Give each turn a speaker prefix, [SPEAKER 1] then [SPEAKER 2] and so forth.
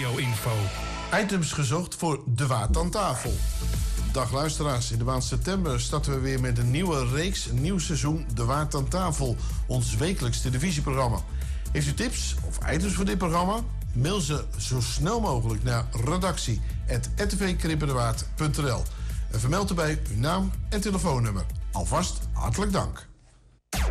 [SPEAKER 1] studio-info.
[SPEAKER 2] Items gezocht voor De Waard aan tafel. Dag luisteraars, in de maand september starten we weer met een nieuwe reeks, een nieuw seizoen De Waard aan tafel, ons wekelijks televisieprogramma. Heeft u tips of items voor dit programma? Mail ze zo snel mogelijk naar redactie@rtvkrippendewaard.nl en vermeld erbij uw naam en telefoonnummer. Alvast hartelijk dank.